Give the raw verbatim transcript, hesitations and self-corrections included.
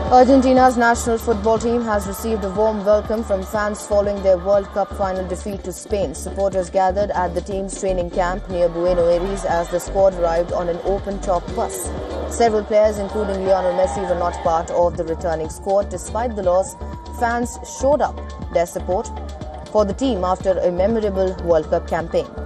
Argentina's national football team has received a warm welcome from fans following their World Cup final defeat to Spain. Supporters gathered at the team's training camp near Buenos Aires as the squad arrived on an open-top bus. Several players, including Lionel Messi, were not part of the returning squad. Despite the loss, fans showed up their support for the team after a memorable World Cup campaign.